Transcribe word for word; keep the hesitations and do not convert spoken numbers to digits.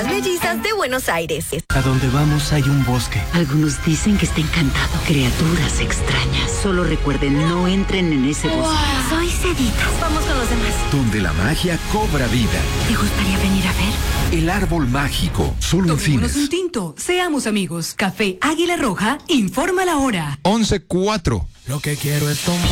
Gemelas Mellizas de Buenos Aires. A donde vamos hay un bosque. Algunos dicen que está encantado. Criaturas extrañas. Solo recuerden, no entren en ese bosque. Wow. Soy Cedita. Vamos con los demás. Donde la magia cobra vida. ¿Te gustaría venir a ver? El árbol mágico. Solo en cines. un tinto. Seamos amigos. Café Águila Roja informa la hora. once cuatro. Lo que quiero es tomar.